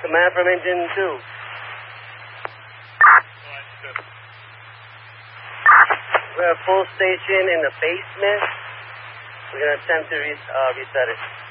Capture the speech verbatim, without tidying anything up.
Command from engine two. We're at full station in the basement. We're going to attempt to re- uh, reset it.